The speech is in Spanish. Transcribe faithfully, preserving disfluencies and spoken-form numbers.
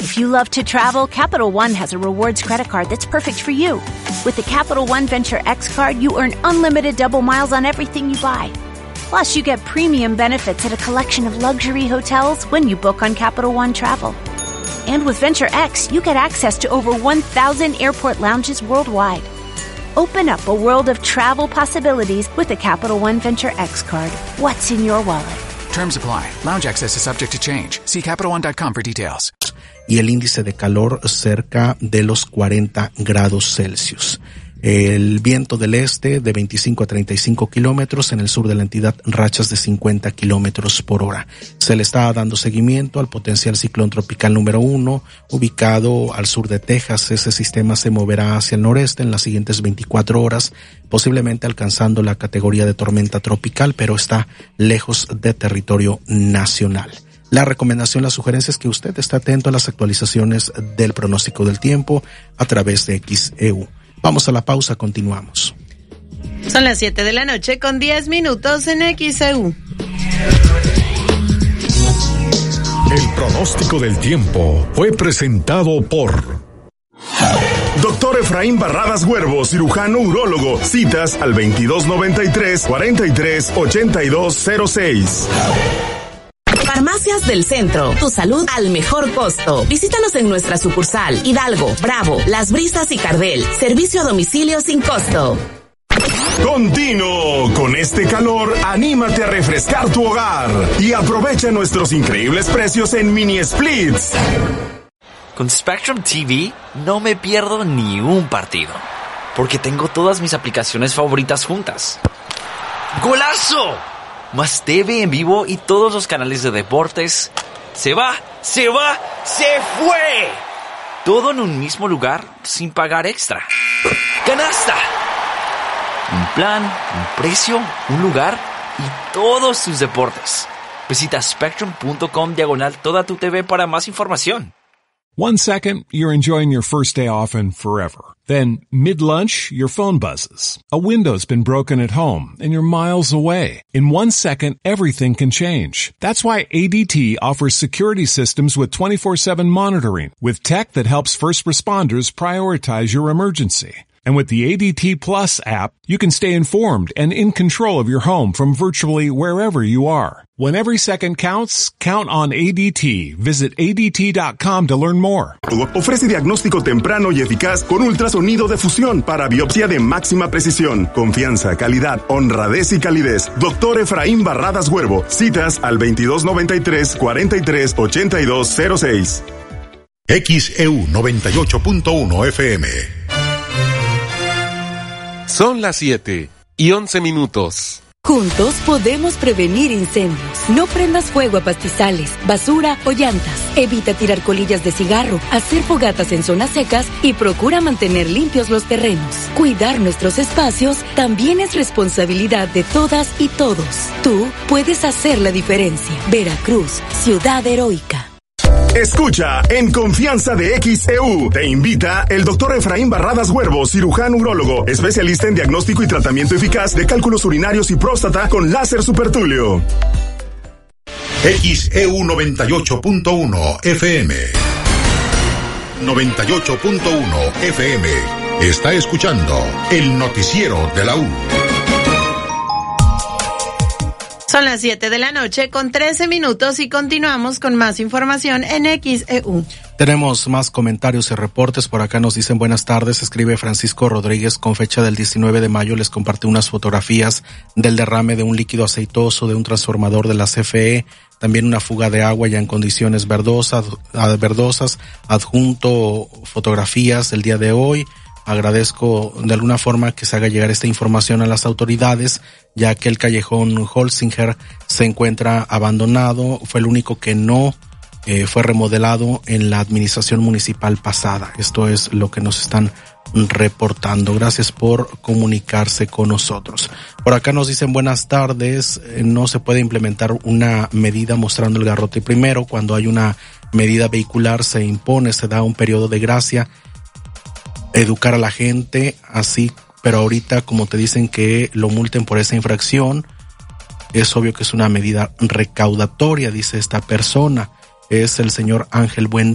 If you love to travel, Capital One has a rewards credit card that's perfect for you. With the Capital One Venture X card, you earn unlimited double miles on everything you buy. Plus, you get premium benefits at a collection of luxury hotels when you book on Capital One Travel. And with Venture X, you get access to over one thousand airport lounges worldwide. Open up a world of travel possibilities with the Capital One Venture X card. What's in your wallet? Terms apply. Lounge access is subject to change. See Capital One dot com for details. Y el índice de calor cerca de los cuarenta grados Celsius. El viento del este de veinticinco a treinta y cinco kilómetros, en el sur de la entidad rachas de cincuenta kilómetros por hora. Se le está dando seguimiento al potencial ciclón tropical número uno, ubicado al sur de Texas. Ese sistema se moverá hacia el noreste en las siguientes veinticuatro horas, posiblemente alcanzando la categoría de tormenta tropical, pero está lejos de territorio nacional. La recomendación, la sugerencia es que usted esté atento a las actualizaciones del pronóstico del tiempo a través de X E U. Vamos a la pausa, continuamos. Son las siete de la noche con diez minutos en X E U. El pronóstico del tiempo fue presentado por Doctor Efraín Barradas Huervo, cirujano urólogo. Citas al veintidós noventa y tres, cuarenta y tres, ochenta y dos cero seis. Farmacias del Centro, tu salud al mejor costo. Visítanos en nuestra sucursal Hidalgo, Bravo, Las Brisas y Cardel. Servicio a domicilio sin costo. Continuo. Con este calor, anímate a refrescar tu hogar y aprovecha nuestros increíbles precios en mini splits. Con Spectrum T V no me pierdo ni un partido, porque tengo todas mis aplicaciones favoritas juntas. ¡Golazo! Más T V en vivo y todos los canales de deportes. ¡Se va! ¡Se va! ¡Se fue! Todo en un mismo lugar sin pagar extra. ¡Canasta! Un plan, un precio, un lugar y todos tus deportes. Visita spectrum.com diagonal toda tu T V para más información. One second, you're enjoying your first day off and forever. Then, mid-lunch, your phone buzzes. A window's been broken at home and you're miles away. In one second, everything can change. That's why A D T offers security systems with twenty-four seven monitoring, with tech that helps first responders prioritize your emergency. And with the A D T Plus app, you can stay informed and in control of your home from virtually wherever you are. When every second counts, count on A D T. Visit A D T dot com to learn more. Ofrece diagnóstico temprano y eficaz con ultrasonido de fusión para biopsia de máxima precisión. Confianza, calidad, honradez y calidez. Doctor Efraín Barradas Huervo. Citas al veintidós noventa y tres, cuarenta y tres, ochenta y dos cero seis. X E U noventa y ocho punto uno F M. Son las siete y once minutos. Juntos podemos prevenir incendios. No prendas fuego a pastizales, basura o llantas. Evita tirar colillas de cigarro, hacer fogatas en zonas secas y procura mantener limpios los terrenos. Cuidar nuestros espacios también es responsabilidad de todas y todos. Tú puedes hacer la diferencia. Veracruz, ciudad heroica. Escucha En Confianza de X E U. Te invita el doctor Efraín Barradas Huervo, cirujano urólogo, especialista en diagnóstico y tratamiento eficaz de cálculos urinarios y próstata con láser supertulio. X E U noventa y ocho punto uno F M. noventa y ocho punto uno F M. Está escuchando el noticiero de la U. Son las siete de la noche con trece minutos y continuamos con más información en X E U. Tenemos más comentarios y reportes. Por acá nos dicen buenas tardes. Escribe Francisco Rodríguez con fecha del diecinueve de mayo. Les compartí unas fotografías del derrame de un líquido aceitoso de un transformador de la C F E. También una fuga de agua ya en condiciones verdosas, verdosas. Adjunto fotografías del día de hoy. Agradezco de alguna forma que se haga llegar esta información a las autoridades, ya que el callejón Holzinger se encuentra abandonado. Fue el único que no eh, fue remodelado en la administración municipal pasada. Esto es lo que nos están reportando. Gracias por comunicarse con nosotros. Por acá nos dicen buenas tardes. No se puede implementar una medida mostrando el garrote primero. Cuando hay una medida vehicular se impone, se da un periodo de gracia, educar a la gente así, pero ahorita como te dicen que lo multen por esa infracción, es obvio que es una medida recaudatoria, dice esta persona. Es el señor Ángel Buen